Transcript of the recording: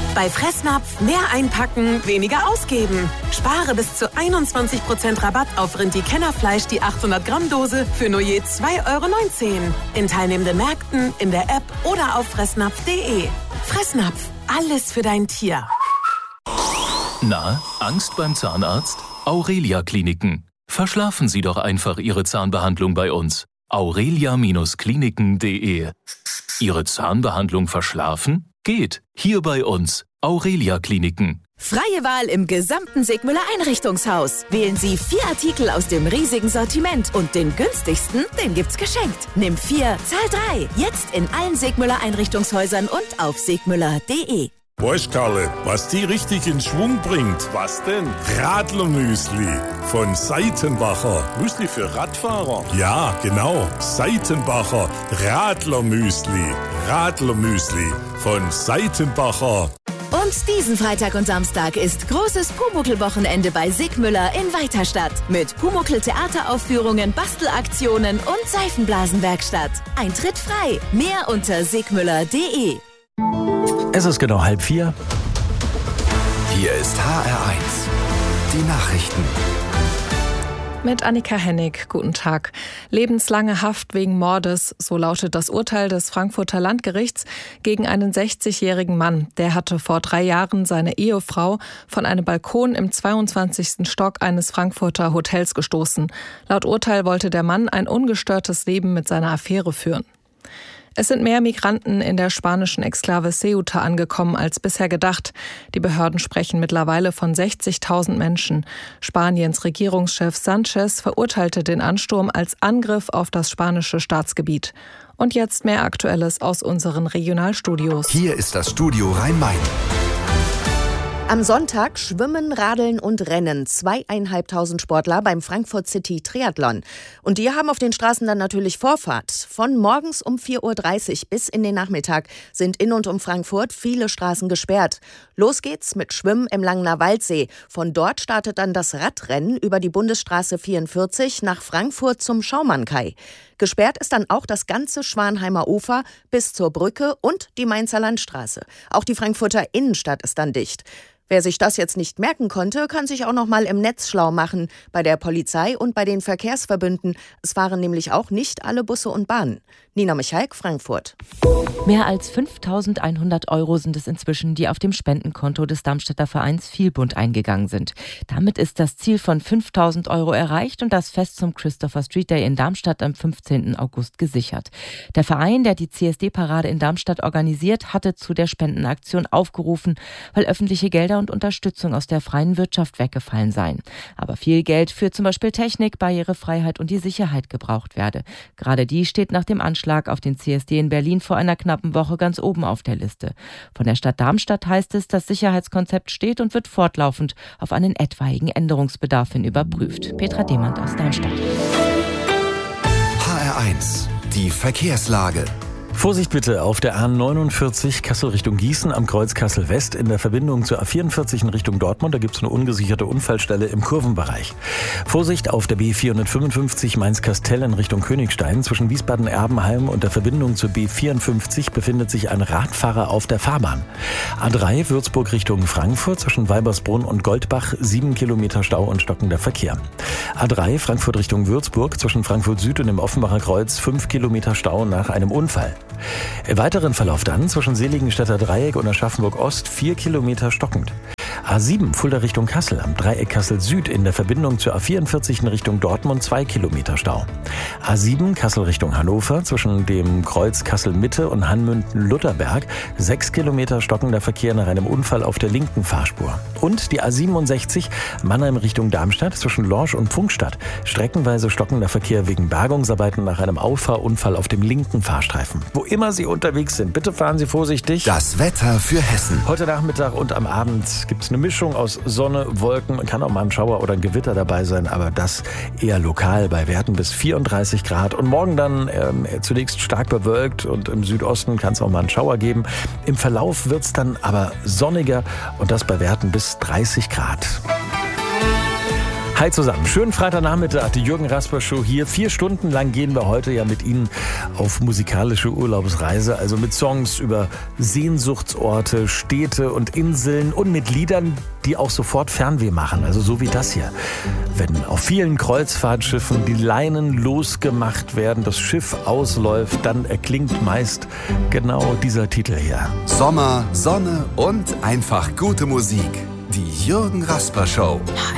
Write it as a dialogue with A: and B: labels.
A: Bei Fressnapf mehr einpacken, weniger ausgeben. Spare bis zu 21% Rabatt auf Rindi-Kennerfleisch die 800 Gramm Dose für nur je 2,19 € in teilnehmenden Märkten, in der App oder auf fressnapf.de. Fressnapf, alles für dein Tier.
B: Na, Angst beim Zahnarzt? Aurelia Kliniken. Verschlafen Sie doch einfach Ihre Zahnbehandlung bei uns. aurelia-kliniken.de. Ihre Zahnbehandlung verschlafen? Geht. Hier bei uns. Aurelia Kliniken.
C: Freie Wahl im gesamten Sigmüller Einrichtungshaus. Wählen Sie 4 Artikel aus dem riesigen Sortiment und den günstigsten, den gibt's geschenkt. Nimm 4, zahl 3. Jetzt in allen Sigmüller Einrichtungshäusern und auf sigmüller.de.
D: Weißt, Karle, was die richtig in Schwung bringt?
E: Was denn?
D: Radlermüsli von Seitenbacher.
E: Müsli für Radfahrer?
D: Ja, genau. Seitenbacher Radlermüsli. Radlermüsli von Seitenbacher.
C: Und diesen Freitag und Samstag ist großes Pumuckl-Wochenende bei Sigmüller in Weiterstadt. Mit Pumuckl-Theateraufführungen, Bastelaktionen und Seifenblasenwerkstatt. Eintritt frei. Mehr unter sigmüller.de.
F: Es ist genau 3:30.
G: Hier ist HR1. Die Nachrichten.
H: Mit Annika Hennig, guten Tag. Lebenslange Haft wegen Mordes, so lautet das Urteil des Frankfurter Landgerichts gegen einen 60-jährigen Mann. Der hatte vor 3 Jahren seine Ehefrau von einem Balkon im 22. Stock eines Frankfurter Hotels gestoßen. Laut Urteil wollte der Mann ein ungestörtes Leben mit seiner Affäre führen. Es sind mehr Migranten in der spanischen Exklave Ceuta angekommen als bisher gedacht. Die Behörden sprechen mittlerweile von 60.000 Menschen. Spaniens Regierungschef Sanchez verurteilte den Ansturm als Angriff auf das spanische Staatsgebiet. Und jetzt mehr Aktuelles aus unseren Regionalstudios.
G: Hier ist das Studio Rhein-Main.
I: Am Sonntag schwimmen, radeln und rennen 2.500 Sportler beim Frankfurt City Triathlon. Und die haben auf den Straßen dann natürlich Vorfahrt. Von morgens um 4.30 Uhr bis in den Nachmittag sind in und um Frankfurt viele Straßen gesperrt. Los geht's mit Schwimmen im Langener Waldsee. Von dort startet dann das Radrennen über die Bundesstraße 44 nach Frankfurt zum Schaumann-Kai. Gesperrt ist dann auch das ganze Schwanheimer Ufer bis zur Brücke und die Mainzer Landstraße. Auch die Frankfurter Innenstadt ist dann dicht. Wer sich das jetzt nicht merken konnte, kann sich auch noch mal im Netz schlau machen. Bei der Polizei und bei den Verkehrsverbünden. Es fahren nämlich auch nicht alle Busse und Bahnen. Nina Michalk, Frankfurt.
J: Mehr als 5.100 € sind es inzwischen, die auf dem Spendenkonto des Darmstädter Vereins Vielbund eingegangen sind. Damit ist das Ziel von 5.000 € erreicht und das Fest zum Christopher Street Day in Darmstadt am 15. August gesichert. Der Verein, der die CSD-Parade in Darmstadt organisiert, hatte zu der Spendenaktion aufgerufen, weil öffentliche Gelder und Unterstützung aus der freien Wirtschaft weggefallen seien. Aber viel Geld für zum Beispiel Technik, Barrierefreiheit und die Sicherheit gebraucht werde. Gerade die steht nach dem Anschlag auf den CSD in Berlin vor einer knappen Woche ganz oben auf der Liste. Von der Stadt Darmstadt heißt es, das Sicherheitskonzept steht und wird fortlaufend auf einen etwaigen Änderungsbedarf hin überprüft. Petra Demand aus Darmstadt.
G: HR1, die Verkehrslage.
F: Vorsicht bitte auf der A49 Kassel Richtung Gießen am Kreuz Kassel West in der Verbindung zur A44 in Richtung Dortmund. Da gibt es eine ungesicherte Unfallstelle im Kurvenbereich. Vorsicht auf der B455 Mainz-Kastell in Richtung Königstein. Zwischen Wiesbaden-Erbenheim und der Verbindung zur B54 befindet sich ein Radfahrer auf der Fahrbahn. A3 Würzburg Richtung Frankfurt zwischen Weibersbrunn und Goldbach 7 Kilometer Stau und stockender Verkehr. A3 Frankfurt Richtung Würzburg zwischen Frankfurt Süd und dem Offenbacher Kreuz 5 Kilometer Stau nach einem Unfall. Im weiteren Verlauf dann zwischen Seligenstädter Dreieck und Aschaffenburg Ost 4 Kilometer stockend. A7 Fulda Richtung Kassel am Dreieck Kassel Süd in der Verbindung zur A44 in Richtung Dortmund 2 Kilometer Stau. A7 Kassel Richtung Hannover zwischen dem Kreuz Kassel Mitte und Hanmünden-Lutherberg 6 Kilometer stockender Verkehr nach einem Unfall auf der linken Fahrspur. Und die A67 Mannheim Richtung Darmstadt zwischen Lorsch und Pfungstadt streckenweise stockender Verkehr wegen Bergungsarbeiten nach einem Auffahrunfall auf dem linken Fahrstreifen. Wo immer Sie unterwegs sind, bitte fahren Sie vorsichtig.
G: Das Wetter für Hessen.
F: Heute Nachmittag und am Abend gibt es eine Mischung aus Sonne, Wolken, kann auch mal ein Schauer oder ein Gewitter dabei sein, aber das eher lokal bei Werten bis 34 Grad. Und morgen dann zunächst stark bewölkt und im Südosten kann es auch mal einen Schauer geben. Im Verlauf wird es dann aber sonniger und das bei Werten bis 30 Grad. Hi zusammen, schönen Freitagnachmittag, die Jürgen Rasper Show hier. 4 Stunden lang gehen wir heute ja mit Ihnen auf musikalische Urlaubsreise, also mit Songs über Sehnsuchtsorte, Städte und Inseln und mit Liedern, die auch sofort Fernweh machen, also so wie das hier. Wenn auf vielen Kreuzfahrtschiffen die Leinen losgemacht werden, das Schiff ausläuft, dann erklingt meist genau dieser Titel hier.
G: Sommer, Sonne und einfach gute Musik. Die Jürgen Rasper Show.